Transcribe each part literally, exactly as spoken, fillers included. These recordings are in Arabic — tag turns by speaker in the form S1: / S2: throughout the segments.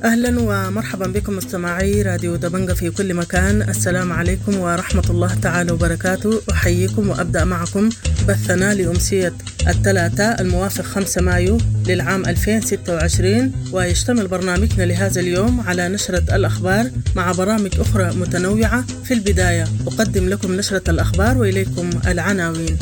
S1: أهلا ومرحبا بكم مستمعي راديو دبنجة في كل مكان. السلام عليكم ورحمة الله تعالى وبركاته. أحييكم وأبدأ معكم بثنا لأمسية الثلاثاء الموافق خمسة مايو للعام ألفين وستة وعشرين، ويشتمل برنامجنا لهذا اليوم على نشرة الأخبار مع برامج أخرى متنوعة. في البداية أقدم لكم نشرة الأخبار وإليكم العناوين.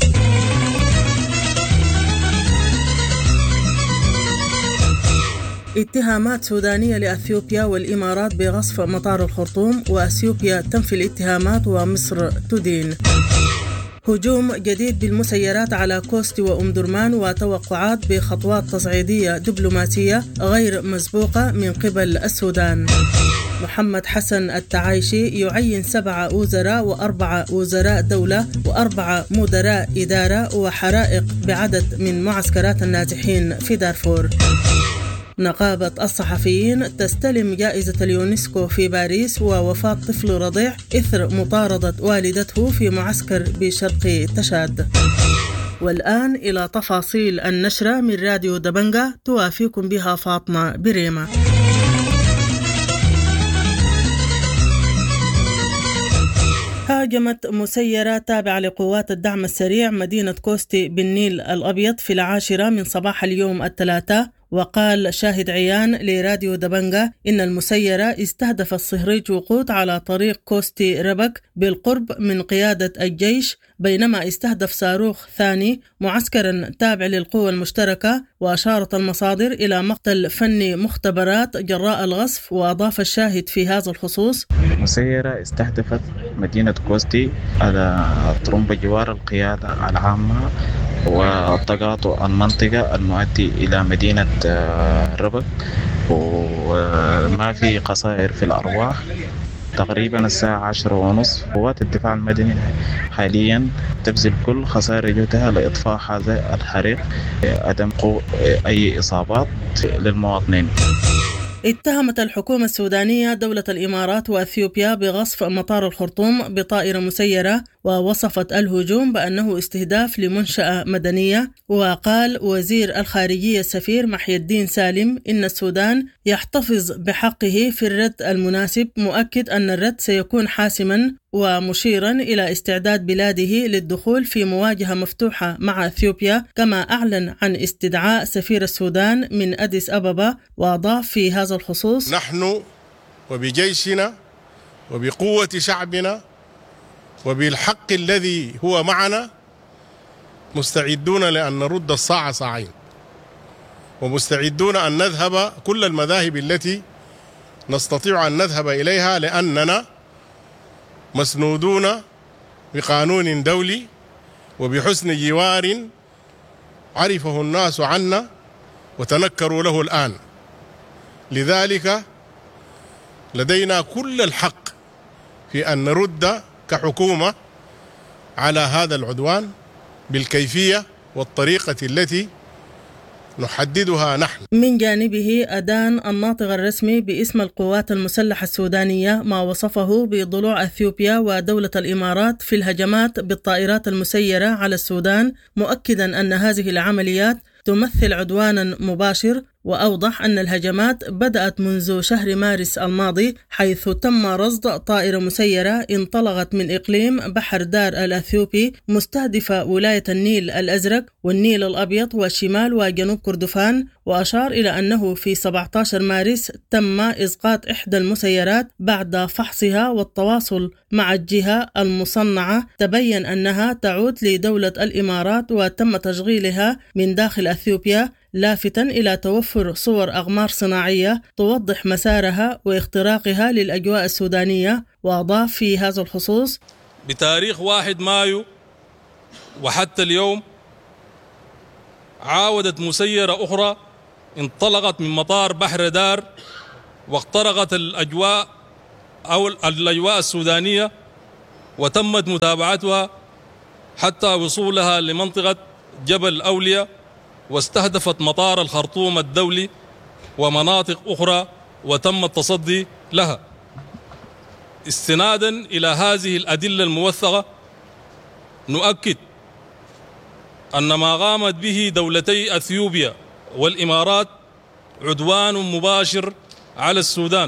S1: اتهامات سودانية لأثيوبيا والإمارات بغصب مطار الخرطوم، وأثيوبيا تنفي الاتهامات ومصر تدين. هجوم جديد بالمسيرات على كوستي وأم درمان، وتوقعات بخطوات تصعيدية دبلوماسية غير مسبوقة من قبل السودان. محمد حسن التعايشي يعين سبعة وزراء وأربعة وزراء دولة وأربعة مدراء إدارة، وحرائق بعدد من معسكرات النازحين في دارفور. نقابة الصحفيين تستلم جائزة اليونسكو في باريس، ووفاة طفل رضيع إثر مطاردة والدته في معسكر بشرق تشاد. والآن إلى تفاصيل النشرة من راديو دبنجة، توافيكم بها فاطمة بريمة. هاجمت مسيرة تابعة لقوات الدعم السريع مدينة كوستي بالنيل الأبيض في العاشرة من صباح اليوم الثلاثاء، وقال شاهد عيان لراديو دبنجة إن المسيرة استهدفت صهريج وقود على طريق كوستي ربك بالقرب من قيادة الجيش، بينما استهدف صاروخ ثاني معسكرا تابع للقوى المشتركة. وأشارت المصادر إلى مقتل فني مختبرات جراء الغصف. وأضاف الشاهد في هذا الخصوص:
S2: المسيرة استهدفت مدينة كوستي على طرمب جوار القيادة العامة والتقاطع المنطقة المؤدي إلى مدينة ربك، وما في خسائر في الأرواح. تقريبا الساعة عشرة ونصف قوات الدفاع المدني حاليا تبذل كل خسائر جهدها لإطفاء هذا الحريق، عدم أي إصابات للمواطنين.
S1: اتهمت الحكومة السودانية دولة الإمارات وأثيوبيا بغصف مطار الخرطوم بطائرة مسيرة، ووصفت الهجوم بأنه استهداف لمنشأة مدنية. وقال وزير الخارجية السفير محي الدين سالم إن السودان يحتفظ بحقه في الرد المناسب، مؤكد أن الرد سيكون حاسما، ومشيرا إلى استعداد بلاده للدخول في مواجهة مفتوحة مع أثيوبيا، كما أعلن عن استدعاء سفير السودان من أديس أبابا. وأضاف في هذا الخصوص:
S3: نحن وبجيشنا وبقوة شعبنا وبالحق الذي هو معنا مستعدون لأن نرد الصاع صاعين، ومستعدون أن نذهب كل المذاهب التي نستطيع أن نذهب إليها، لأننا مسنودون بقانون دولي وبحسن جوار عرفه الناس عنا وتنكروا له الآن. لذلك لدينا كل الحق في أن نرد كحكومة على هذا العدوان بالكيفية والطريقة التي نحددها نحن.
S1: من جانبه أدان الناطق الرسمي باسم القوات المسلحة السودانية ما وصفه بضلوع أثيوبيا ودولة الإمارات في الهجمات بالطائرات المسيرة على السودان، مؤكدا أن هذه العمليات تمثل عدوانا مباشر. وأوضح أن الهجمات بدأت منذ شهر مارس الماضي، حيث تم رصد طائرة مسيرة انطلقت من إقليم بحر دار الأثيوبي مستهدفة ولاية النيل الأزرق والنيل الأبيض وشمال وجنوب كردفان. وأشار إلى أنه في سبعة عشر مارس تم إسقاط إحدى المسيرات بعد فحصها والتواصل مع الجهة المصنعة، تبين أنها تعود لدولة الإمارات وتم تشغيلها من داخل أثيوبيا، لافتا إلى توفر صور أقمار صناعية توضح مسارها واختراقها للأجواء السودانية. وأضاف في هذا الخصوص:
S4: بتاريخ واحد مايو وحتى اليوم عاودت مسيرة أخرى انطلقت من مطار بحر دار واخترقت الأجواء أو الأجواء السودانية، وتمت متابعتها حتى وصولها لمنطقة جبل أولياء، واستهدفت مطار الخرطوم الدولي ومناطق أخرى وتم التصدي لها. استنادا إلى هذه الأدلة الموثقة نؤكد أن ما قامت به دولتي أثيوبيا والإمارات عدوان مباشر على السودان،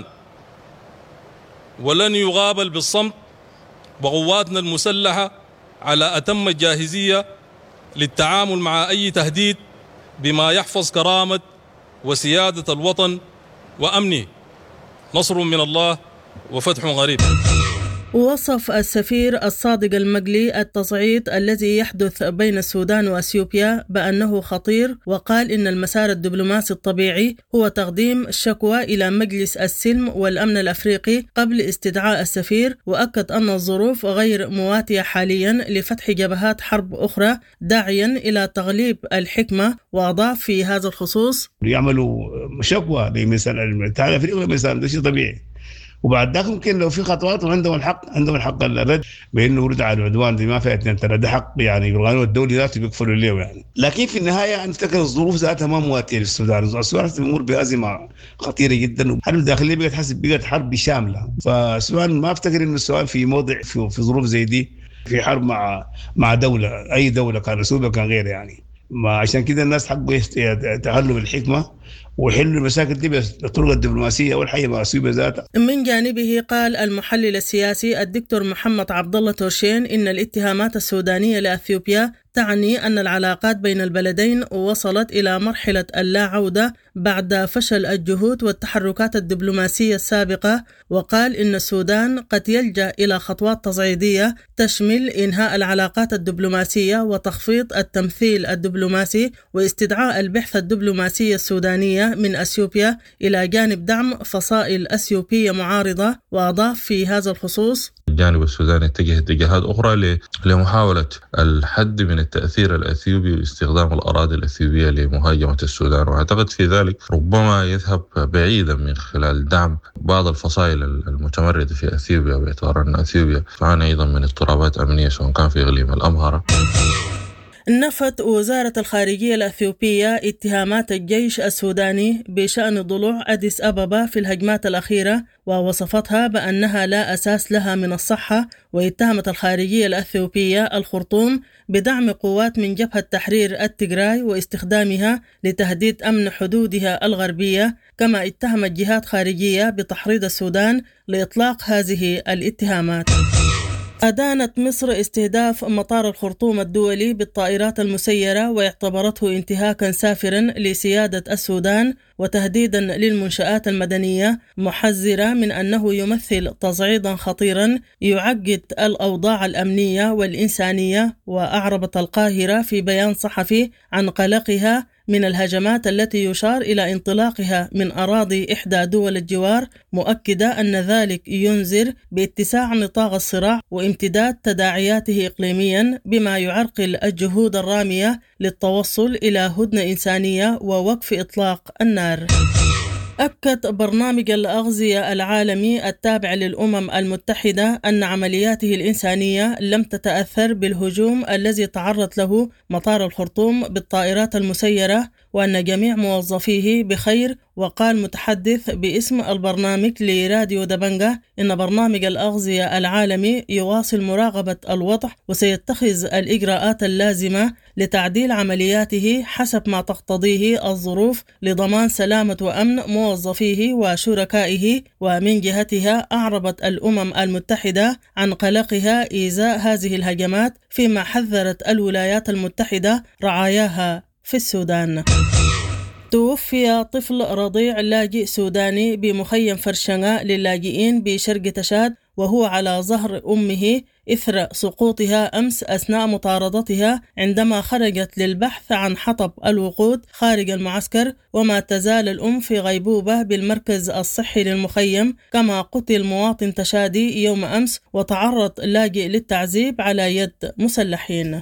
S4: ولن يغابل بالصمت، وقواتنا المسلحة على أتم الجاهزية للتعامل مع أي تهديد بما يحفظ كرامة وسيادة الوطن وأمنه. نصر من الله وفتح قريب.
S1: وصف السفير الصادق المقلي التصعيد الذي يحدث بين السودان وأثيوبيا بأنه خطير، وقال إن المسار الدبلوماسي الطبيعي هو تقديم شكوى إلى مجلس السلم والأمن الأفريقي قبل استدعاء السفير، وأكد أن الظروف غير مواتية حاليا لفتح جبهات حرب أخرى، داعيا إلى تغليب الحكمة. وأضاف في هذا الخصوص:
S5: يعملوا شكوى لمثال الاتحاد الأفريقي، مثلا ده شيء طبيعي، وبعد ذاك ممكن لو في خطوات وعندهم الحق عندهم الحق الرد بانه رد على العدوان دي ما فيها اثنين ترى، ده حق يعني بالقانون الدولي ذاته بيكفلوا له يعني. لكن في النهايه نفتكر الظروف ذاتها ما مواتيه للسودان، السودان بيمر بازمه خطيره جدا، والحرب الداخليه بقت حسب بقت حرب شامله، فالسودان ما افتكر انه السودان في موضع في, في ظروف زي دي في حرب مع مع دوله، اي دوله كان اثيوبيا كان غير يعني. ما عشان كده الناس حقه يتهلوا بالحكمه ويحلوا المشاكل دي بالطرق الدبلوماسيه والحقيقه مع اثيوبيا ذاتها.
S1: من جانبه قال المحلل السياسي الدكتور محمد عبد الله تورشين ان الاتهامات السودانيه لاثيوبيا تعني أن العلاقات بين البلدين وصلت إلى مرحلة اللا عودة بعد فشل الجهود والتحركات الدبلوماسية السابقة، وقال إن السودان قد يلجأ إلى خطوات تصعيدية تشمل إنهاء العلاقات الدبلوماسية وتخفيض التمثيل الدبلوماسي واستدعاء البعثة الدبلوماسية السودانية من أثيوبيا إلى جانب دعم فصائل أثيوبية معارضة. وأضاف في هذا الخصوص:
S6: الجانب السوداني اتجه اتجاهات أخرى لمحاولة الحد من التأثير الأثيوبي واستخدام الأراضي الأثيوبية لمهاجمة السودان، وأعتقد في ذلك ربما يذهب بعيدا من خلال دعم بعض الفصائل المتمردة في أثيوبيا، باعتبار أن أثيوبيا تعاني أيضا من اضطرابات أمنية سواء كان في إقليم الأمهرة.
S1: نفت وزارة الخارجية الأثيوبية اتهامات الجيش السوداني بشأن ضلوع أديس أبابا في الهجمات الأخيرة، ووصفتها بأنها لا أساس لها من الصحة. واتهمت الخارجية الأثيوبية الخرطوم بدعم قوات من جبهة تحرير التجراي واستخدامها لتهديد أمن حدودها الغربية، كما اتهمت جهات خارجية بتحريض السودان لإطلاق هذه الاتهامات. أدانت مصر استهداف مطار الخرطوم الدولي بالطائرات المسيرة واعتبرته انتهاكا سافرا لسيادة السودان وتهديدا للمنشآت المدنية، محذرة من أنه يمثل تصعيدا خطيرا يعقد الأوضاع الأمنية والإنسانية. وأعربت القاهرة في بيان صحفي عن قلقها من الهجمات التي يشار إلى انطلاقها من أراضي إحدى دول الجوار، مؤكدة أن ذلك ينذر باتساع نطاق الصراع وامتداد تداعياته إقليميا، بما يعرقل الجهود الرامية للتوصل إلى هدنة إنسانية ووقف إطلاق النار. أكد برنامج الأغذية العالمي التابع للأمم المتحدة أن عملياته الإنسانية لم تتأثر بالهجوم الذي تعرض له مطار الخرطوم بالطائرات المسيرة، وأن جميع موظفيه بخير. وقال متحدث باسم البرنامج لراديو دبنجة إن برنامج الأغذية العالمي يواصل مراقبة الوضع وسيتخذ الإجراءات اللازمة لتعديل عملياته حسب ما تقتضيه الظروف لضمان سلامة وأمن موظفيه وشركائه. ومن جهتها أعربت الأمم المتحدة عن قلقها إزاء هذه الهجمات، فيما حذرت الولايات المتحدة رعاياها في السودان. توفي طفل رضيع لاجئ سوداني بمخيم فرشنة للاجئين بشرق تشاد وهو على ظهر أمه إثر سقوطها أمس أثناء مطاردتها عندما خرجت للبحث عن حطب الوقود خارج المعسكر، وما تزال الأم في غيبوبة بالمركز الصحي للمخيم. كما قتل مواطن تشادي يوم أمس وتعرض لاجئ للتعذيب على يد مسلحين.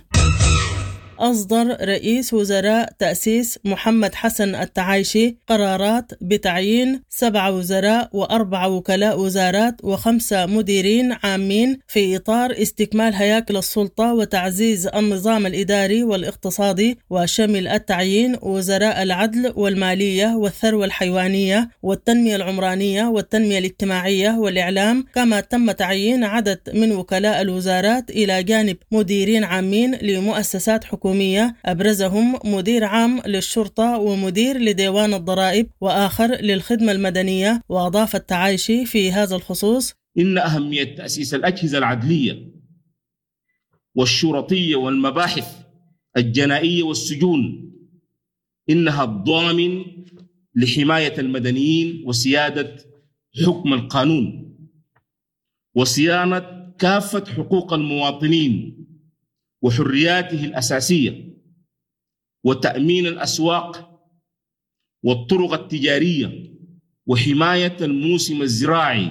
S1: أصدر رئيس وزراء تأسيس محمد حسن التعايشي قرارات بتعيين سبع وزراء وأربع وكلاء وزارات وخمسة مديرين عامين في إطار استكمال هياكل السلطة وتعزيز النظام الإداري والاقتصادي، وشمل التعيين وزراء العدل والمالية والثروة الحيوانية والتنمية العمرانية والتنمية الاجتماعية والإعلام. كما تم تعيين عدد من وكلاء الوزارات إلى جانب مديرين عامين لمؤسسات حكومية الحكومية أبرزهم مدير عام للشرطة ومدير لديوان الضرائب وآخر للخدمة المدنية. وأضاف التعايشي في هذا الخصوص:
S7: إن أهمية تأسيس الأجهزة العدلية والشرطية والمباحث الجنائية والسجون إنها الضامن لحماية المدنيين وسيادة حكم القانون وصيانة كافة حقوق المواطنين وحرياته الأساسية وتأمين الأسواق والطرق التجارية وحماية الموسم الزراعي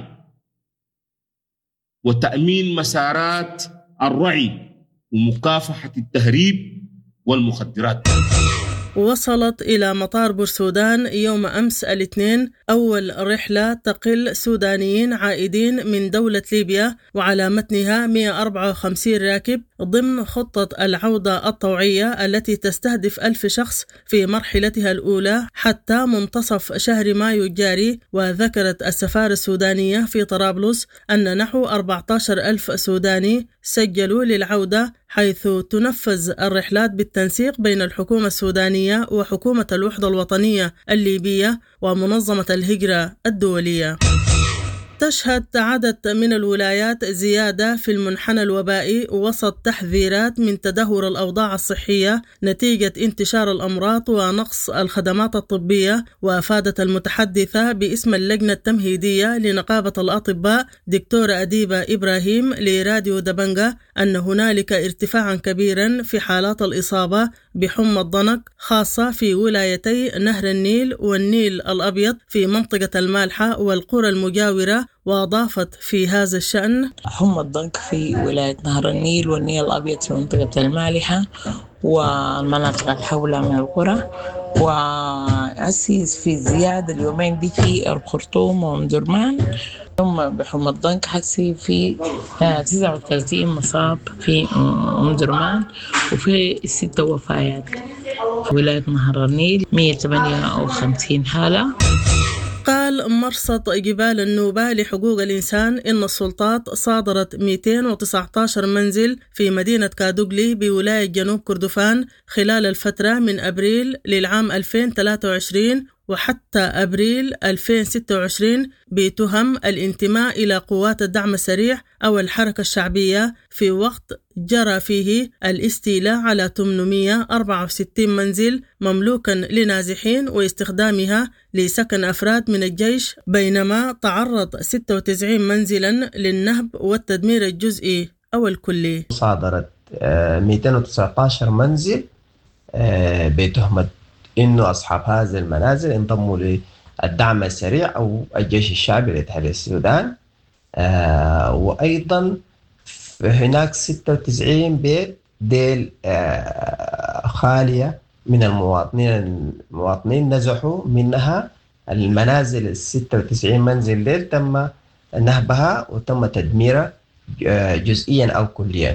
S7: وتأمين مسارات الرعي ومكافحة التهريب والمخدرات.
S1: وصلت إلى مطار بورسودان يوم أمس الاثنين أول رحلة تقل سودانيين عائدين من دولة ليبيا، وعلى متنها مئة وأربعة وخمسين راكب ضمن خطة العودة الطوعية التي تستهدف ألف شخص في مرحلتها الأولى حتى منتصف شهر مايو الجاري. وذكرت السفارة السودانية في طرابلس أن نحو أربعة عشر ألف سوداني سجلوا للعودة، حيث تنفذ الرحلات بالتنسيق بين الحكومة السودانية وحكومة الوحدة الوطنية الليبية ومنظمة الهجرة الدولية. تشهد عدد من الولايات زيادة في المنحنى الوبائي وسط تحذيرات من تدهور الأوضاع الصحية نتيجة انتشار الأمراض ونقص الخدمات الطبية. وأفادت المتحدثة باسم اللجنة التمهيدية لنقابة الأطباء دكتورة أديبة إبراهيم لراديو دبنجة أن هنالك ارتفاعا كبيرا في حالات الإصابة بحمى الضنك خاصة في ولايتي نهر النيل والنيل الأبيض في منطقة المالحة والقرى المجاورة. وأضافت في هذا الشأن:
S8: حمى الضنك في ولاية نهر النيل والنيل الأبيض في منطقة المالحة والمناطق الحولة من القرى، وأسيس في زيادة اليومين دي في الخرطوم ومدرمان. ثم بحمى الضنك حسي في تسعة وثلاثين مصاب في مدرمان وفي ستة وفيات. في ولاية نهر النيل مئة وثمانية وخمسين حالة.
S1: قال مرصد جبال النوبة لحقوق الإنسان إن السلطات صادرت مئتين وتسعة عشر منزل في مدينة كادوغلي بولاية جنوب كردفان خلال الفترة من أبريل للعام ألفين وثلاثة وعشرين وحتى أبريل ألفين وستة وعشرين بتهم الانتماء إلى قوات الدعم السريع أو الحركة الشعبية، في وقت جرى فيه الاستيلاء على ثمانمئة وأربعة وستين منزل مملوكا لنازحين واستخدامها لسكن أفراد من الجيش، بينما تعرض ستة وتسعين منزلا للنهب والتدمير الجزئي أو الكلي.
S9: صادرت مئتين وتسعة عشر منزل بتهمة إنه أصحاب هذه المنازل انضموا للدعم السريع أو الجيش الشعبي لتحرير السودان. آه وأيضا هناك ستة وتسعين بيت ديل آه خالية من المواطنين المواطنين نزحوا منها المنازل الستة وتسعين منزل ديل تم نهبها وتم تدميرها جزئيا أو كليا.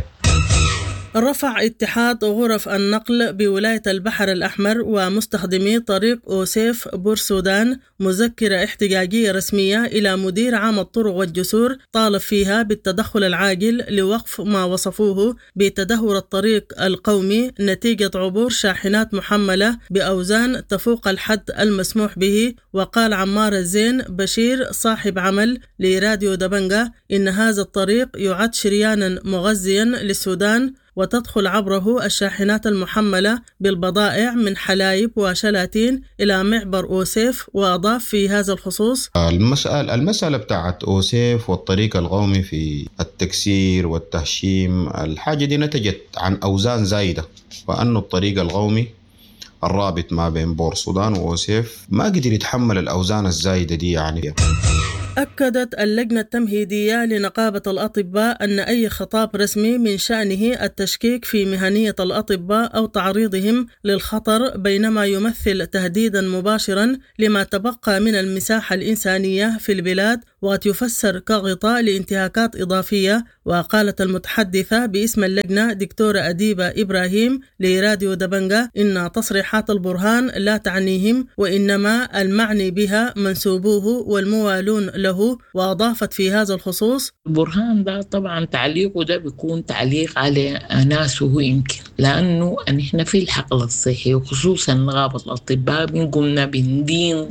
S1: رفع اتحاد غرف النقل بولاية البحر الأحمر ومستخدمي طريق أوسيف بورسودان مذكرة احتجاجية رسمية إلى مدير عام الطرق والجسور طالب فيها بالتدخل العاجل لوقف ما وصفوه بتدهور الطريق القومي نتيجة عبور شاحنات محملة بأوزان تفوق الحد المسموح به. وقال عمار الزين بشير صاحب عمل لراديو دبنجة إن هذا الطريق يعد شريانا مغذيا للسودان وتدخل عبره الشاحنات المحملة بالبضائع من حلايب وشلاتين إلى معبر أوسيف. وأضاف في هذا الخصوص:
S10: المسألة, المسألة بتاعت أوسيف والطريق القومي في التكسير والتهشيم، الحاجة دي نتجت عن أوزان زايدة، وأنه الطريق القومي الرابط ما بين بورسودان وأوسيف ما قدر يتحمل الأوزان الزايدة دي. يعني
S1: أكدت اللجنة التمهيدية لنقابة الأطباء أن أي خطاب رسمي من شأنه التشكيك في مهنية الأطباء أو تعريضهم للخطر بينما يمثل تهديدا مباشرا لما تبقى من المساحة الإنسانية في البلاد وقد يفسر كغطاء لانتهاكات إضافية. وقالت المتحدثة باسم اللجنة دكتورة أديبة إبراهيم لراديو دبنجة إن تصريحات البرهان لا تعنيهم، وإنما المعني بها منسوبوه والموالون له. وأضافت في هذا الخصوص:
S8: برهان ده طبعا تعليقه ده بيكون تعليق على ناسه يمكن، لأنه نحن في الحقل الصحي وخصوصا نقابة الأطباء بنقومنا بندين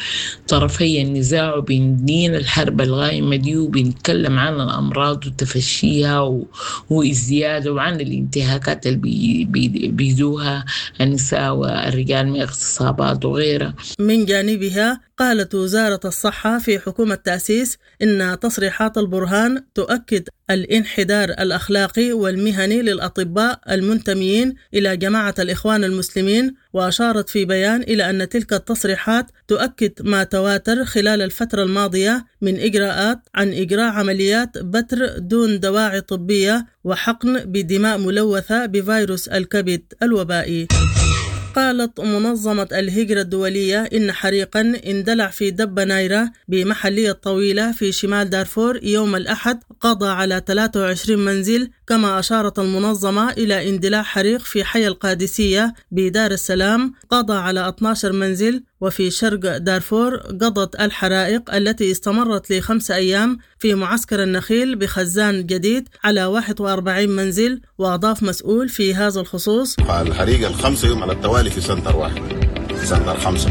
S8: طرفي النزاع وبندين الحرب الغائمة دي، وبنتكلم عن الأمراض وتفشيها والزيادة وعن الانتهاكات اللي بيدوها النساء والرجال من اغتصابات وغيرها.
S1: من جانبها قالت وزارة الصحة في حكومة تأسيس إن تصريحات البرهان تؤكد الانحدار الأخلاقي والمهني للأطباء المنتميين إلى جماعة الإخوان المسلمين. وأشارت في بيان إلى أن تلك التصريحات تؤكد ما تواتر خلال الفترة الماضية من إجراءات عن إجراء عمليات بتر دون دواعي طبية وحقن بدماء ملوثة بفيروس الكبد الوبائي. قالت منظمة الهجرة الدولية إن حريقاً اندلع في دبة نايرة بمحلية طويلة في شمال دارفور يوم الأحد قضى على ثلاثة وعشرين منزل. كما أشارت المنظمة إلى اندلاع حريق في حي القادسية بدار السلام قضى على اثني عشر منزل. وفي شرق دارفور قضت الحرائق التي استمرت لخمس أيام في معسكر النخيل بخزان جديد على واحد وأربعين منزل. وأضاف مسؤول في هذا الخصوص:
S11: الحريق الخمسة يوم على التوالي في سنتر واحد، في سنتر خمسة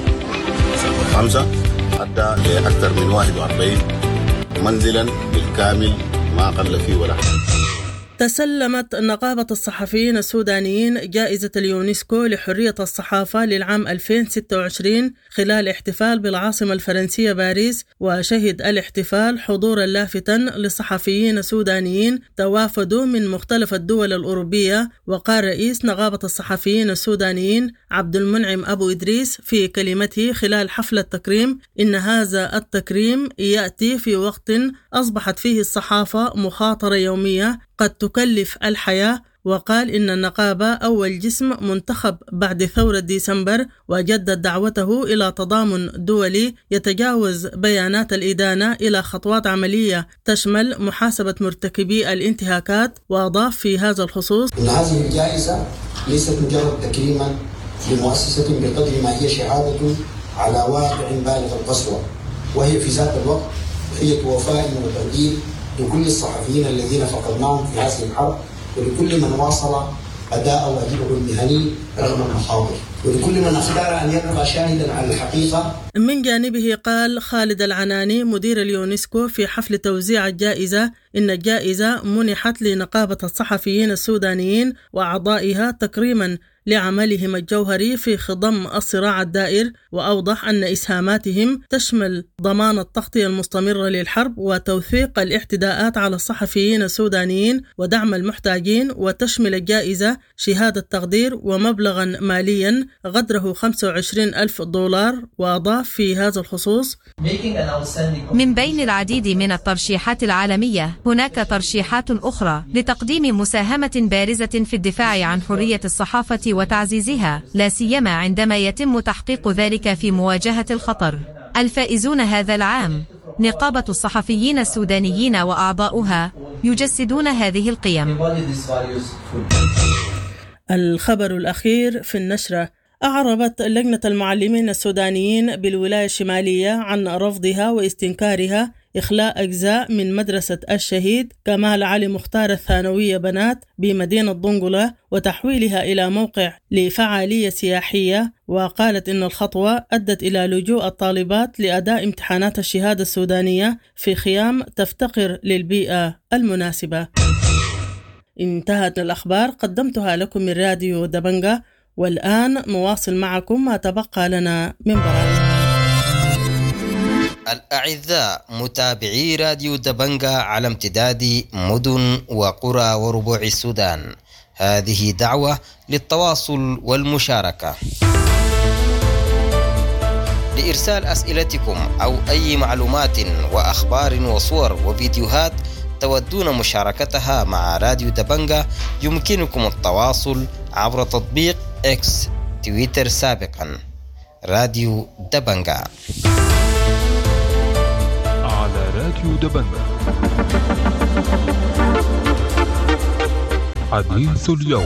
S11: سنتر خمسة أدى لأكثر من واحد وأربعين منزلا بالكامل ما قل فيه ولا حاجة.
S1: تسلمت نقابة الصحفيين السودانيين جائزة اليونسكو لحرية الصحافة للعام ألفين وستة وعشرين خلال احتفال بالعاصمة الفرنسية باريس. وشهد الاحتفال حضورا لافتا لصحفيين سودانيين توافدوا من مختلف الدول الأوروبية. وقال رئيس نقابة الصحفيين السودانيين عبد المنعم أبو إدريس في كلمته خلال حفل التكريم إن هذا التكريم يأتي في وقت أصبحت فيه الصحافة مخاطرة يومية قد تكلف الحياة. وقال إن النقابة أول جسم منتخب بعد ثورة ديسمبر، وجدد دعوته إلى تضامن دولي يتجاوز بيانات الإدانة إلى خطوات عملية تشمل محاسبة مرتكبي الانتهاكات. وأضاف في هذا الخصوص:
S12: إن هذه الجائزة ليست مجرد تكريما لمؤسسة بقدر ما هي شهادة على واقع بالغ القسوة، وهي في ذات الوقت تحية وفاء وتقدير لكل الصحفيين الذين فقدناهم في هذه الحرب، ولكل من واصل أداء واجبه المهني رغم المخاطر، ولكل من اختار أن يبقى شاهدا على الحقيقة.
S1: من جانبه قال خالد العناني مدير اليونسكو في حفل توزيع الجائزة إن الجائزة منحت لنقابة الصحفيين السودانيين وأعضائها تكريما لعملهم الجوهري في خضم الصراع الدائر. وأوضح أن إسهاماتهم تشمل ضمان التغطية المستمرة للحرب وتوثيق الاعتداءات على الصحفيين السودانيين ودعم المحتاجين. وتشمل الجائزة شهادة تقدير ومبلغا ماليا قدره خمسة وعشرين ألف دولار. وأضاف في هذا الخصوص:
S13: من بين العديد من الترشيحات العالمية هناك ترشيحات أخرى لتقديم مساهمة بارزة في الدفاع عن حرية الصحافة وتعزيزها، لا سيما عندما يتم تحقيق ذلك في مواجهة الخطر. الفائزون هذا العام نقابة الصحفيين السودانيين وأعضاؤها يجسدون هذه القيم.
S1: الخبر الأخير في النشرة: أعربت لجنة المعلمين السودانيين بالولاية الشمالية عن رفضها واستنكارها إخلاء أجزاء من مدرسة الشهيد كمال علي مختار الثانوية بنات بمدينة ضنقلة وتحويلها إلى موقع لفعالية سياحية. وقالت إن الخطوة أدت إلى لجوء الطالبات لأداء امتحانات الشهادة السودانية في خيام تفتقر للبيئة المناسبة. انتهت الأخبار قدمتها لكم من راديو دبنجة، والآن نواصل معكم ما تبقى لنا من برامج.
S14: الأعزاء متابعي راديو دبنجة على امتداد مدن وقرى وربوع السودان، هذه دعوة للتواصل والمشاركة. لإرسال أسئلتكم أو أي معلومات وأخبار وصور وفيديوهات تودون مشاركتها مع راديو دبنجة يمكنكم التواصل عبر تطبيق إكس تويتر سابقا راديو دبنجة.
S15: راديو دبنجة. حديث اليوم.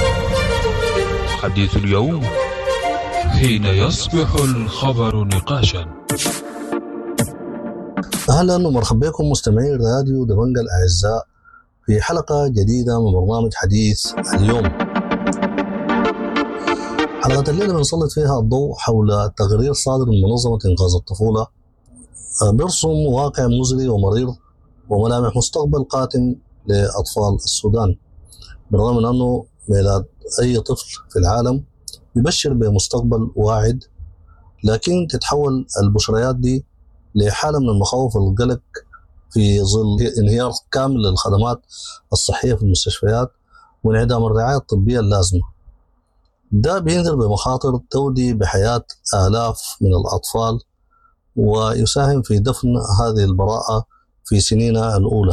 S15: حديث اليوم حين يصبح الخبر نقاشا.
S16: أهلا ومرحبا بكم مستمعين راديو دبنجة الأعزاء في حلقة جديدة من برنامج حديث اليوم. حلقة الليلة بنسلط فيها الضوء حول تقرير صادر من منظمة إنقاذ الطفولة بيرسم واقع مزري ومرير وملامح مستقبل قاتم لأطفال السودان، بالرغم من أنه ميلاد أي طفل في العالم يبشر بمستقبل واعد، لكن تتحول البشريات دي لحالة من المخاوف والقلق في ظل انهيار كامل للخدمات الصحية في المستشفيات وانعدام الرعاية الطبية اللازمة. ده بينذر بمخاطر تودي بحياة آلاف من الأطفال ويساهم في دفن هذه البراءة في سنينها الأولى.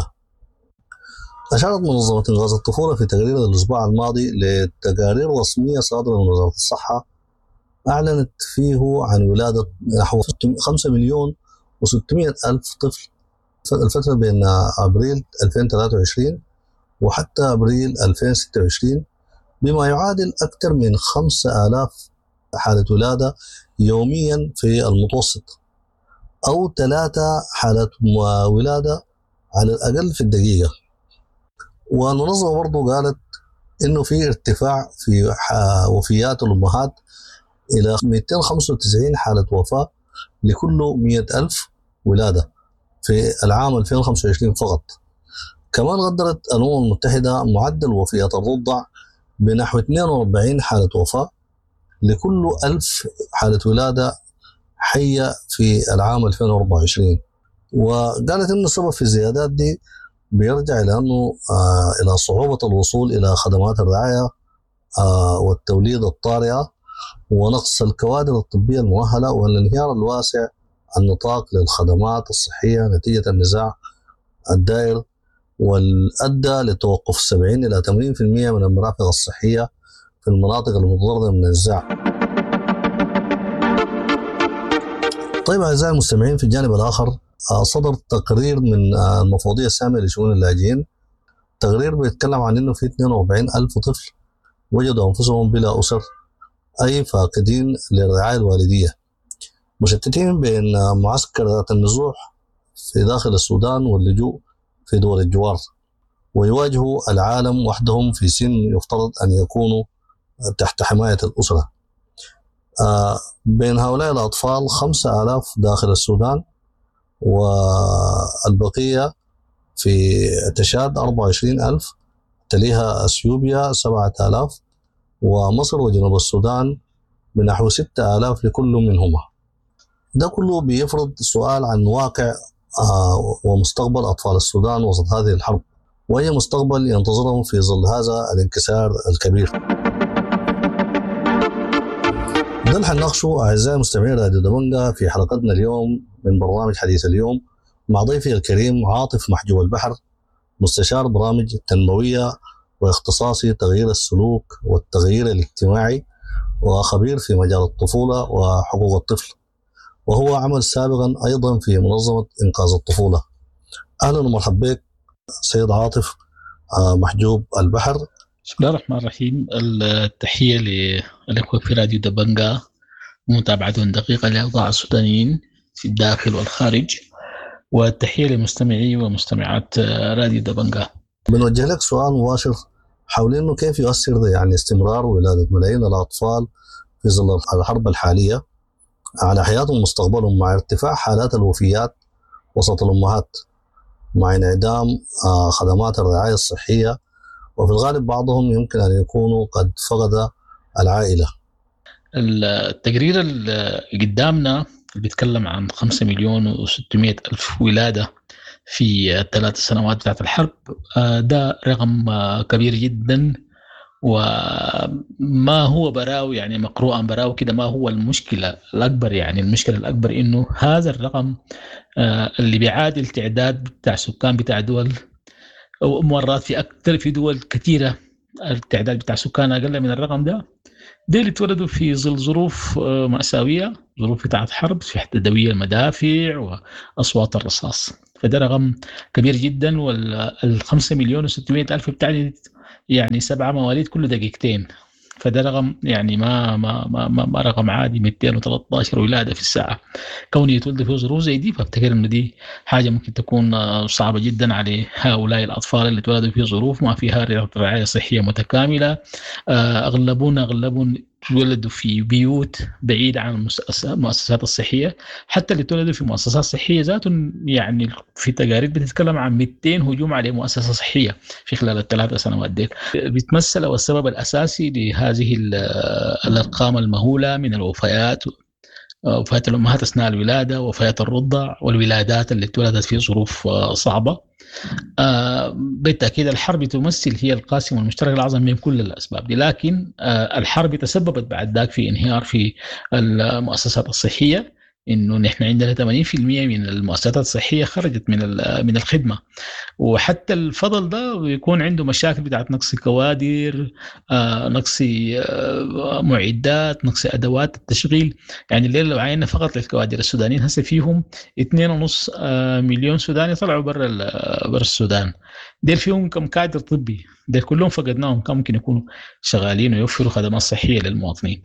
S16: أشارت منظمة إنقاذ الطفولة في تقرير الأسبوع الماضي لتقارير رسمية صادرة من وزارة الصحة أعلنت فيه عن ولادة نحو خمسة مليون وستمائة ألف طفل الفترة بين أبريل ألفين وثلاثة وعشرين وحتى أبريل ألفين وستة وعشرين، بما يعادل أكثر من خمسة آلاف حالة ولادة يوميا في المتوسط، أو ثلاثة حالات ولادة على الأقل في الدقيقة. والمنظمة برضو قالت إنه في ارتفاع في وفيات الأمهات إلى مئتين وخمسة وتسعين حالة وفاة لكل مئة ألف ولادة في العام ألفين وخمسة وعشرين فقط. كمان قدرت الأمم المتحدة معدل وفيات الرضع بنحو اثنين وأربعين حالة وفاة لكل ألف حالة ولادة حية في العام ألفين وأربعة وعشرين، وقالت إن السبب في الزيادات دي بيرجع إلى أنه آه إلى صعوبة الوصول إلى خدمات الرعاية آه والتوليد الطارئة ونقص الكوادر الطبية المؤهلة والانهيار الواسع النطاق للخدمات الصحية نتيجة النزاع الدائر والأدى لتوقف سبعين إلى ثمانين بالمئة من المرافق الصحية في المناطق المتضررة من النزاع. طيب أعزائي المستمعين، في الجانب الآخر صدر تقرير من المفوضية السامية لشؤون اللاجئين، تقرير بيتكلم عن أنه في اثنين وأربعين ألف طفل وجدوا أنفسهم بلا أسر، أي فاقدين للرعاية الوالدية، مشتتين بين معسكرات النزوح في داخل السودان واللجوء في دول الجوار، ويواجهوا العالم وحدهم في سن يفترض أن يكونوا تحت حماية الأسرة. آه بين هؤلاء الأطفال خمسة آلاف داخل السودان، والبقية في تشاد أربعة وعشرين ألف، تليها أثيوبيا سبعة آلاف، ومصر وجنوب السودان بنحو ستة آلاف لكل منهما. ده كله بيفرض سؤال عن واقع آه ومستقبل أطفال السودان وسط هذه الحرب، وأي مستقبل ينتظرهم في ظل هذا الانكسار الكبير. ده اللي حنناقشه أعزائي مستمعين راديو دبنجة في حلقتنا اليوم من برنامج حديث اليوم مع ضيفي الكريم عاطف محجوب البحر، مستشار برامج تنموية واختصاصي تغيير السلوك والتغيير الاجتماعي وخبير في مجال الطفولة وحقوق الطفل، وهو عمل سابقا أيضا في منظمة إنقاذ الطفولة. أهلا ومرحبا بك سيد عاطف محجوب البحر.
S17: بسم الله الرحمن الرحيم. التحية للأخوة في راديو دبنجة ومتابعتهم دقيقة لأوضاع السودانيين في الداخل والخارج، والتحية لمستمعي ومستمعات راديو دبنجة.
S16: بنوجه لك سؤال مباشر حول إنه كيف يؤثر يعني استمرار ولادة ملايين الأطفال في ظل الحرب الحالية على حياتهم ومستقبلهم، مع ارتفاع حالات الوفيات وسط الأمهات، مع انعدام خدمات الرعاية الصحية، وفي الغالب بعضهم يمكن أن يكونوا قد فقد العائلة.
S17: التقرير اللي قدامنا بيتكلم عن خمسة مليون وستمائة ألف ولادة في الثلاث سنوات بتاعت الحرب. ده رقم كبير جدا، وما هو براو يعني مقروءا براو كده. ما هو المشكلة الأكبر؟ يعني المشكلة الأكبر إنه هذا الرقم اللي بيعادل تعداد بتاع سكان بتاع دول، أو مرات في أكثر في دول كثيرة التعداد بتاع سكان أقل من الرقم ده. دي اللي اتولدوا في ظل ظروف مأساوية، ظروف بتاعت حرب، في تدوية المدافع وأصوات الرصاص. فده رقم كبير جدا. والخمسة مليون وستمائة ألف بتعني يعني سبعة مواليد كل دقيقتين، فده رقم يعني ما ما ما, ما, ما رقم عادي. مئتين وثلاثة عشر ولادة في الساعة. كوني يتولد في ظروف زي دي فافتكر إنه دي حاجة ممكن تكون صعبة جدا على هؤلاء الأطفال اللي تولدوا في ظروف ما فيها رعاية صحية متكاملة. أغلبون أغلبون تولدوا في بيوت بعيدة عن المؤسسات الصحية. حتى اللي تولدوا في مؤسسات صحية ذاتهم يعني في تقارير بتتكلم عن مئتين هجوم على مؤسسة صحية في خلال الثلاث سنوات ديك. بيتمثل أو السبب الأساسي لهذه الأرقام المهولة من الوفيات، وفيات الأمهات أثناء الولادة، وفيات الرضع، والولادات اللي تولدت في ظروف صعبة. بالتأكيد الحرب تمثل هي القاسم والمشترك الأعظم من كل الأسباب دي، لكن الحرب تسببت بعد ذلك في انهيار في المؤسسات الصحية، إنه نحن عندنا ثمانين بالمئة من المؤسسات الصحية خرجت من من الخدمة، وحتى الفضل ده بيكون عنده مشاكل بتاعت نقص كوادر، آه، نقص آه، معدات، نقص أدوات التشغيل. يعني الليلة لو عينا فقط للكوادر السودانيين هسه فيهم اثنين ونص آه، مليون سوداني طلعوا برا برا السودان. ديل فيهم كم كادر طبي، ديل كلهم فقدناهم، كم ممكن يكونوا شغالين ويوفروا خدمات صحية للمواطنين.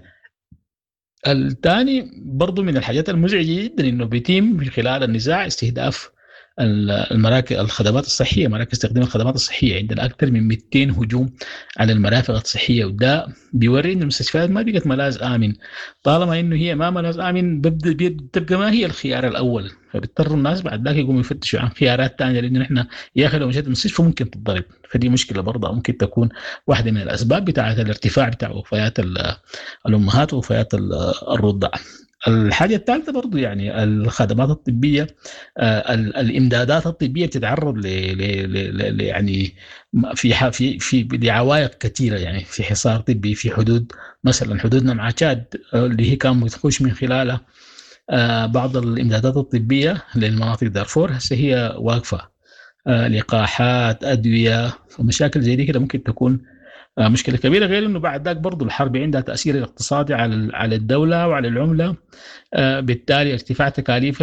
S17: الثاني برضو من الحاجات المزعجة جدا إنه بيتم من خلال النزاع استهداف المراكز الخدمات الصحية، مراكز تقديم الخدمات الصحية. عندنا أكثر من مئتين هجوم على المرافق الصحية، وده بيوري إن المستشفيات ما بقت ملاذ آمن. طالما إنه هي ما ملاذ آمن بتبقى ما هي الخيار الأول، فبيضطروا الناس بعد ذاك يقوموا يفتشوا عن خيارات تانية، لأنه نحن يا أخي لو مشيت المستشفى ممكن تتضرب. فدي مشكلة برضه ممكن تكون واحدة من الأسباب بتاعة الارتفاع بتاع وفيات الأمهات ووفيات الرضع. الحاجة الثالثة برضو يعني الخدمات الطبية، آه الإمدادات الطبية تتعرض ل ل ل يعني في في في لعوائق كثيرة، يعني في حصار طبي في حدود مثلا حدودنا مع تشاد اللي هي كان بتخش من خلالها آه بعض الإمدادات الطبية للمناطق دارفور هسه هي واقفة. آه لقاحات، أدوية، ومشاكل زي دي كده ممكن تكون مشكلة كبيرة. غير إنه بعد ذاك برضو الحرب عندها تأثير الاقتصادي على على الدولة وعلى العملة، بالتالي ارتفاع تكاليف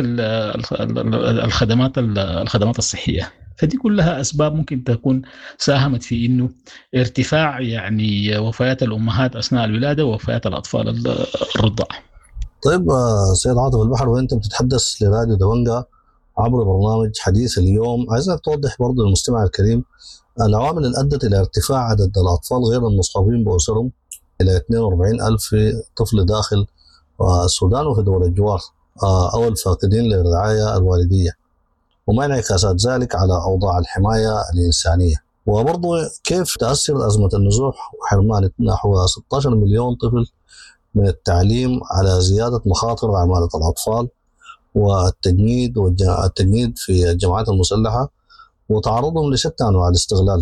S17: الخدمات الخدمات الصحية. فدي كلها أسباب ممكن تكون ساهمت في إنه ارتفاع يعني وفيات الأمهات أثناء الولادة ووفيات الأطفال الرضع.
S16: طيب سيد عاطف البحر، وأنت بتتحدث لراديو دبنجة عبر برنامج حديث اليوم، عايزك توضح برضو للمستمع الكريم العوامل اللي أدت إلى ارتفاع عدد الأطفال غير المصابين بأسرهم إلى اثنين وأربعين ألف طفل داخل السودان وفي دول الجوار، أو الفاقدين للرعاية الوالدية، وما انعكاسات ذلك على أوضاع الحماية الإنسانية، وبرضو كيف تأثر أزمة النزوح وحرمان نحو ستة عشر مليون طفل من التعليم على زيادة مخاطر عمالة الأطفال والتجنيد والتجنيد في الجماعات المسلحة وتعرضهم لشتى انواع الاستغلال.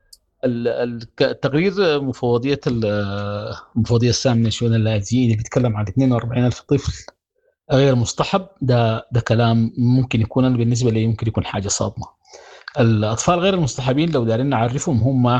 S17: التقرير مفوضيه المفوضيه الساميه من الشؤون اللاجئين اللي بيتكلم عن اثنين وأربعين ألف طفل غير مصطحب، ده ده كلام ممكن يكون بالنسبه لي ممكن يكون حاجه صادمه. الاطفال غير المصطحبين لو دارين نعرفهم هم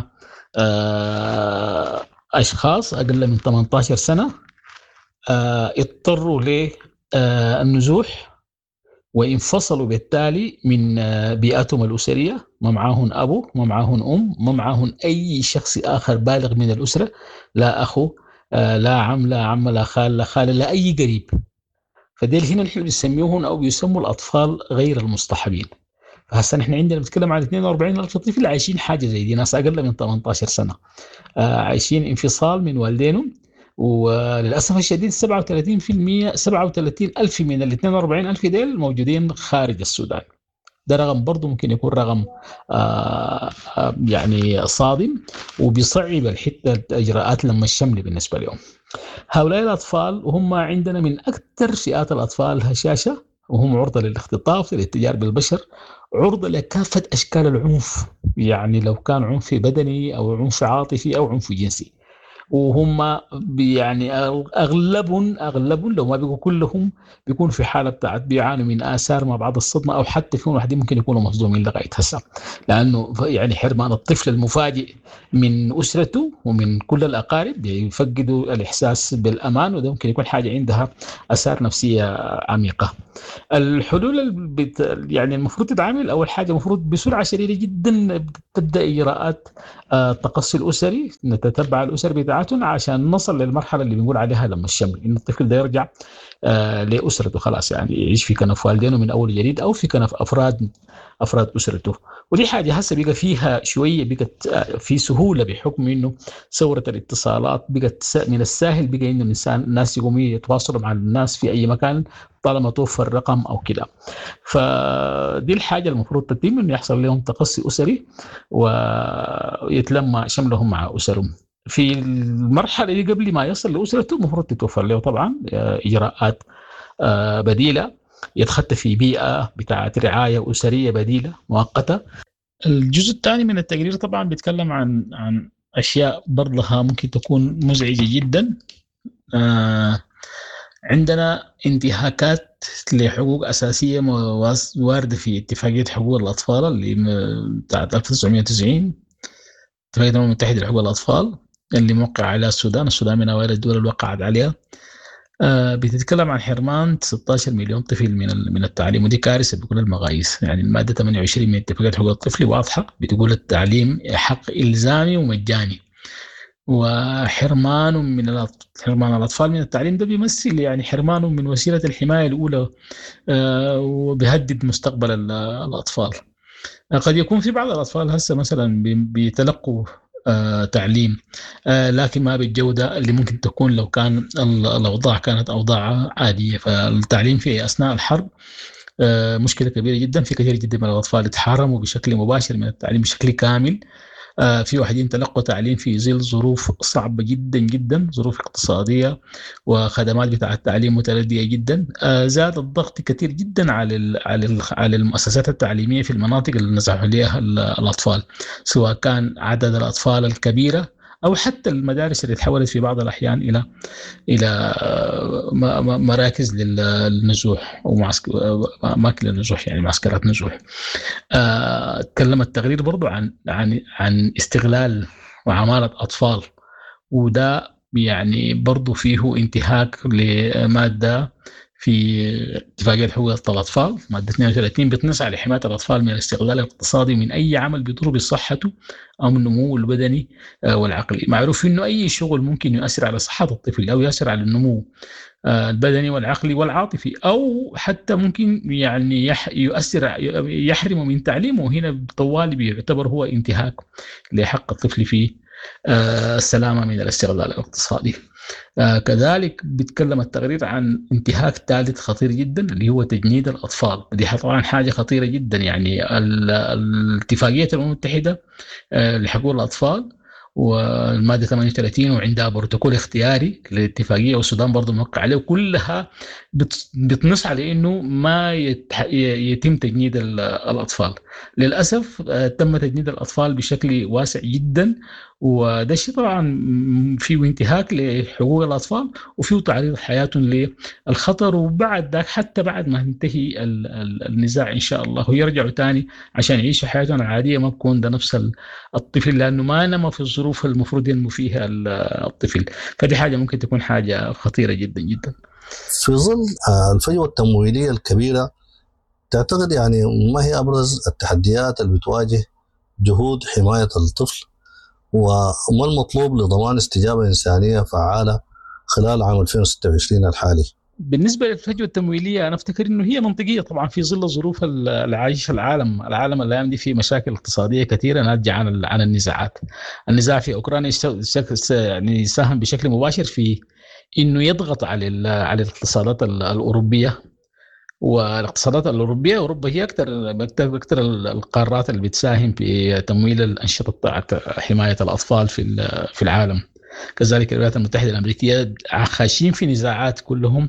S17: اشخاص اقل من ثمانية عشر سنه اضطروا للنزوح وانفصلوا بالتالي من بيئتهم الأسرية، ما معاهم أبو، ما معاهم أم، ما معاهم أي شخص آخر بالغ من الأسرة، لا أخو، لا عم، لا عم، لا خال، لا خالة، لا أي قريب. فديل هنا نحن بنسميهم أو بيسموا الأطفال غير المصطحبين. فهسا نحن عندنا بنتكلم عن اثنين وأربعين ألف طفل عايشين حاجة زي دي، ناس أقل من ثمانية عشر سنة عايشين انفصال من والدينهم، وللأسف الشديد سبعة وثلاثين بالمئة سبعة وثلاثين ألف من ال اثنين وأربعين ألف ديل موجودين خارج السودان. ده رقم برضو ممكن يكون رقم آآ آآ يعني صادم وبيصعب الحتة إجراءات لما الشمل بالنسبة لهم. هؤلاء الأطفال وهم عندنا من أكثر فئات الأطفال هشاشة، وهم عرضة للاختطاف، للاتجار بالبشر، عرضة لكافة أشكال العنف، يعني لو كان عنف بدني أو عنف عاطفي أو عنف جنسي. وهم يعني اغلبهم اغلبهم لو ما بيقوا كلهم بيكون في حاله بتاعت بيعانوا من اثار ما بعد الصدمه، او حتى في واحدين ممكن يكونوا مصدومين لغايه هسه، لانه يعني حرمان الطفل المفاجئ من اسرته ومن كل الاقارب بيفقدوا الاحساس بالامان، وده ممكن يكون حاجه عندها اثار نفسيه عميقه. الحلول بت يعني المفروض تتعامل اول حاجه المفروض بسرعه شديده جدا تبدا اجراءات التقصي الاسري، نتتبع الاسر بتاعتهم عشان نصل للمرحله اللي بنقول عليها لما الشمل، ان الطفل ده يرجع آه لاسرته خلاص، يعني يعيش في كنف والدينه من اول جديد او في كنف افراد افراد اسرته. ودي حاجه هسه بقى فيها شويه بقت في سهوله بحكم انه ثوره الاتصالات بقت من السهل بقى انه الانسان الناس يقوموا يتواصلوا مع الناس في اي مكان طالما توفر رقم او كده. فدي الحاجه المفروض تتم، انه يحصل لهم تقصي اسري ويتلمى شملهم مع اسرهم. في المرحله اللي قبل ما يصل لاسرته المفروض تتوفر له طبعا اجراءات بديله، يتخطى في بيئه بتاعت رعايه اسريه بديله مؤقته. الجزء الثاني من التقرير طبعا بيتكلم عن عن اشياء برضها ممكن تكون مزعجه جدا. آه عندنا انتهاكات لحقوق اساسيه وارده في اتفاقيه حقوق الاطفال اللي بتاعت ألف وتسعمائة وتسعين، اتفاقيه الامم المتحده لحقوق الاطفال اللي موقع عليها السودان. السودان من اوائل الدول اللي وقعت عليها. آه بتتكلم عن حرمان ستة عشر مليون طفل من من التعليم، ودي كارثه بكل المقاييس. يعني الماده ثمانية وعشرين من اتفاقيه حقوق الطفل واضحه، بتقول التعليم حق الزامي ومجاني، وحرمان من حرمان الاطفال من التعليم ده بيمثل يعني حرمان من وسيله الحمايه الاولى، آه وبيهدد مستقبل الاطفال. آه قد يكون في بعض الاطفال هسه مثلا بيتلقوا آه تعليم آه لكن ما بالجودة اللي ممكن تكون لو كان الأوضاع كانت أوضاع عادية. فالتعليم في أثناء الحرب آه مشكلة كبيرة جدا. في كثير جدا من الأطفال اتحرموا بشكل مباشر من التعليم بشكل كامل. آه في واحدين تلقوا تعليم في ظل ظروف صعبة جدا جدا، ظروف اقتصادية وخدمات بتاع التعليم متردية جدا. آه زاد الضغط كثير جدا على ال على ال على المؤسسات التعليمية في المناطق اللي نزحوا عليها الأطفال، سواء كان عدد الأطفال الكبيرة أو حتى المدارس اللي تحولت في بعض الأحيان إلى إلى مراكز للنزوح وأماكن للنزوح، يعني معسكرات نزوح. آه تكلم التقرير برضو عن عن عن استغلال وعمالة أطفال، وده يعني برضو فيه انتهاك لمادة في اتفاقية حقوق الأطفال مادة اثنين وثلاثين بتنص على حماية الأطفال من الاستغلال الاقتصادي من أي عمل بيضر بصحته أو من النمو البدني والعقلي. معروف إنه أي شغل ممكن يؤثر على صحة الطفل أو يؤثر على النمو البدني والعقلي والعاطفي، أو حتى ممكن يعني يؤثر يحرمه من تعليمه، وهنا طوالي بيعتبر هو انتهاك لحق الطفل في السلامة من الاستغلال الاقتصادي. آه كذلك بيتكلم التقرير عن انتهاك ثالث خطير جدا اللي هو تجنيد الأطفال. دي طبعا حاجة خطيرة جدا. يعني الاتفاقية الأمم المتحدة آه لحقوق الأطفال والمادة ثمانية وثلاثين وعندها بروتوكول اختياري للاتفاقية والسودان برضو موقع عليه، وكلها بتنص على إنه ما يتم تجنيد الأطفال. للأسف تم تجنيد الأطفال بشكل واسع جدا، وده الشيء طبعا فيه انتهاك لحقوق الأطفال وفيه تعريض حياتهم للخطر. وبعد ذاك حتى بعد ما ينتهي النزاع إن شاء الله ويرجعوا تاني عشان يعيشوا حياتهم العادية ما بكون ده نفس الطفل، لأنه ما نما في الظروف المفروض ينمو فيها الطفل. فدي حاجة ممكن تكون حاجة خطيرة جدا جدا.
S16: في ظل الفجوة التمويلية الكبيرة، تعتقد يعني ما هي أبرز التحديات اللي بتواجه جهود حماية الطفل، وما المطلوب لضمان استجابة إنسانية فعالة خلال عام ألفين وستة وعشرين الحالي؟
S17: بالنسبة للفجوة التمويلية أنا أفتكر إنه هي منطقية طبعا في ظل الظروف اللي عايش العالم. العالم الأيام دي فيه مشاكل اقتصادية كثيرة ناتجة عن عن النزاعات. النزاع في أوكرانيا يعني يساهم بشكل مباشر في إنه يضغط على على الاقتصادات الأوروبية، والاقتصادات الأوروبية أوروبا هي أكثر أكثر القارات اللي بتساهم في تمويل الأنشطة بتاعت حماية الأطفال في في العالم. كذلك الولايات المتحدة الأمريكية خاشين في نزاعات كلهم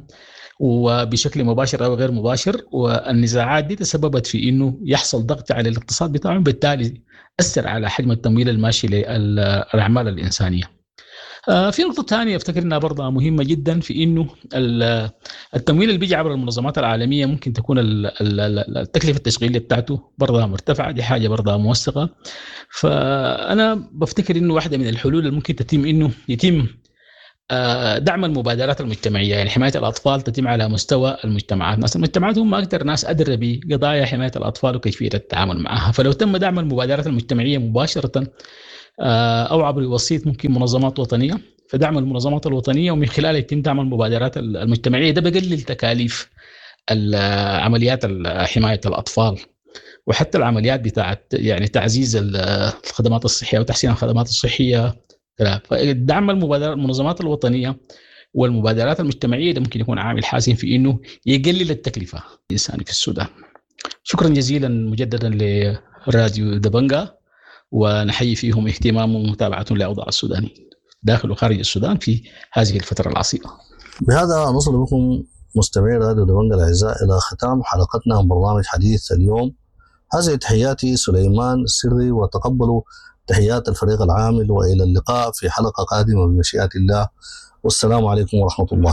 S17: وبشكل مباشر أو غير مباشر، والنزاعات دي تسببت في إنه يحصل ضغط على الاقتصاد بتاعهم، بالتالي أثر على حجم التمويل الماشي للأعمال الإنسانية. في نقطة ثانية أفتكر أنها برضه مهمة جدا، في إنه التمويل اللي بيجي عبر المنظمات العالمية ممكن تكون التكلفة التشغيلية بتاعته برضه مرتفعة، دي حاجة برضه موثقة. فأنا بفتكر إنه واحدة من الحلول اللي ممكن تتم إنه يتم دعم المبادرات المجتمعية، يعني حماية الأطفال تتم على مستوى المجتمعات. ناس المجتمعات هم أكثر ناس أدرى بقضايا حماية الأطفال وكيفية التعامل معها، فلو تم دعم المبادرات المجتمعية مباشرة أو عبر وسيط ممكن منظمات وطنية، فدعم المنظمات الوطنية ومن خلالها يتم دعم المبادرات المجتمعية، ده بقلل تكاليف عمليات حماية الأطفال وحتى العمليات بتاعت يعني تعزيز الخدمات الصحية وتحسين الخدمات الصحية. فدعم المبادرات المنظمات الوطنية والمبادرات المجتمعية ده ممكن يكون عامل حاسم في إنه يقلل التكلفة الإنسانية في السودان. شكرا جزيلا مجددا لراديو دبنجا، ونحيي فيهم اهتمام ومتابعتهم لأوضاع السوداني داخل وخارج السودان في هذه الفترة العصيبة.
S16: بهذا نصل بكم مستمعي راديو دبنجا الأعزاء إلى ختام حلقتنا من برنامج حديث اليوم. هذه تحياتي سليمان السري، وتقبلوا تحيات الفريق العامل، وإلى اللقاء في حلقة قادمة بمشيئة الله، والسلام عليكم ورحمة الله.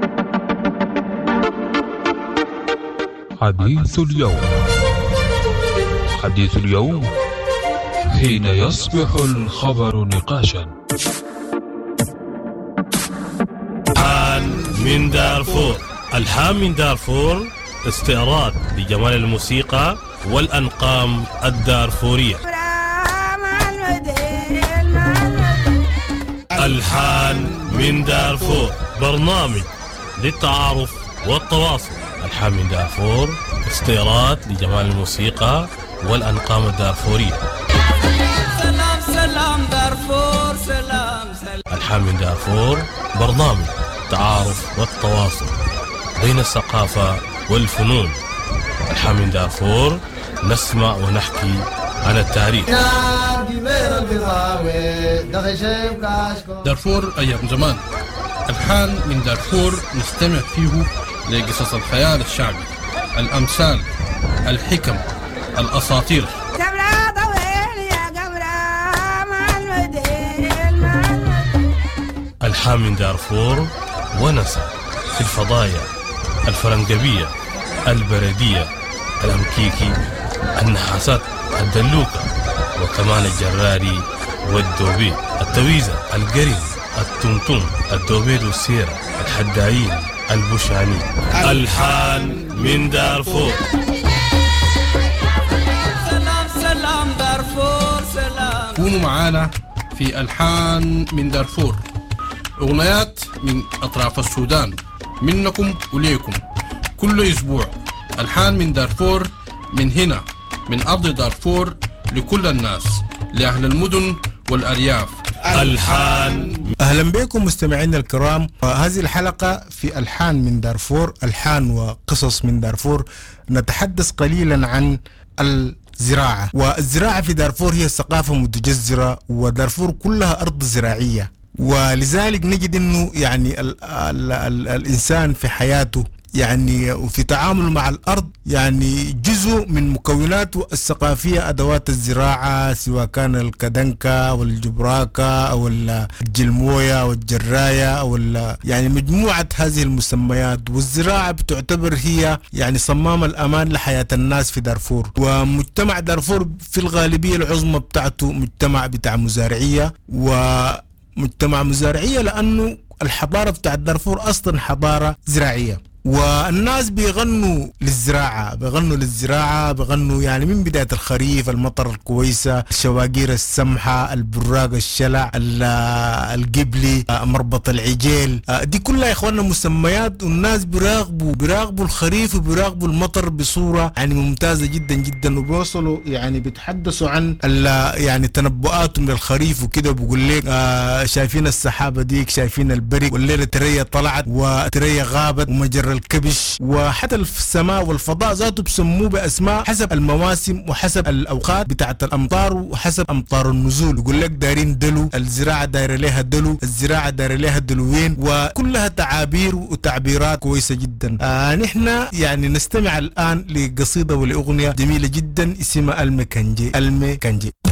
S15: حديث اليوم. حديث اليوم حين يصبح الخبر نقاشا.
S18: الحان من دارفور. الحان من دارفور استعراض لجمال الموسيقى والأنغام الدارفورية. الحان من دارفور برنامج للتعارف والتواصل. الحان من دارفور استعراض لجمال الموسيقى والأنغام الدارفورية. سلام سلام دارفور سلام سلام. الحان من دارفور برنامج تعارف والتواصل بين الثقافة والفنون. الحان من دارفور نسمع ونحكي عن التاريخ.
S19: دارفور أيام زمان. الحان من دارفور نستمع فيه لقصص الخيال الشعبي، الأمثال، الحكم، الأساطير.
S18: الحان من دارفور ونسى في الفضايا الفرنجبية، البردية، الأمكيكي، النحاسات، الدلوكة، وكمان الجراري والدوبي، التويزة، القرن، التمتم، الدوبيد والسيرة، الحدايين، البشاني. الحان من دارفور.
S19: سلام سلام دارفور سلام. كونوا معانا في الحان من دارفور، أغنيات من أطراف السودان منكم وليكم كل أسبوع. الحان من دارفور من هنا من أرض دارفور لكل الناس، لأهل المدن والأرياف.
S18: الحان.
S20: أهلا بكم مستمعينا الكرام. هذه الحلقة في الحان من دارفور، الحان وقصص من دارفور. نتحدث قليلا عن الزراعة، والزراعة في دارفور هي ثقافة متجذرة، ودارفور كلها أرض زراعية، ولذلك نجد أنه يعني ال ال ال الإنسان في حياته يعني وفي تعامل مع الأرض يعني جزء من مكوناته الثقافية أدوات الزراعة، سواء كان الكدنكة والجبراكة أو الجلموية والجراية أو يعني مجموعة هذه المسميات. والزراعة بتعتبر هي يعني صمام الأمان لحياة الناس في دارفور. ومجتمع دارفور في الغالبية العظمى بتاعته مجتمع بتاع مزارعية، ومجتمع مزارعية لأنه الحضارة بتاع دارفور أصلا حضارة زراعية، والناس بيغنوا للزراعة بيغنوا للزراعة بيغنوا يعني من بداية الخريف، المطر الكويسة، الشواقير السمحة، البراق، الشلع، القبلي، مربط العجيل، دي كلها يا اخوانا مسميات، والناس بيراقبوا بيراقبوا الخريف وبيراقبوا المطر بصورة يعني ممتازة جدا جدا، وبيوصلوا يعني بيتحدثوا عن يعني تنبؤاتهم للخريف وكده، بيقول لك آه شايفين السحابة ديك، شايفين البرق، والليلة تريا طلعت وتريا غابت، ومجرى الكبش، وحتى السماء والفضاء ذاته بسموه بأسماء حسب المواسم وحسب الأوقات بتاعت الأمطار وحسب أمطار النزول. يقول لك دايرين دلو، الزراعة دايرة لها دلو، الزراعة دايرة لها دلوين، وكلها تعابير وتعبيرات كويسة جدا. آه نحن يعني نستمع الآن لقصيدة ولأغنية جميلة جدا اسمها المكنجي. المكنجي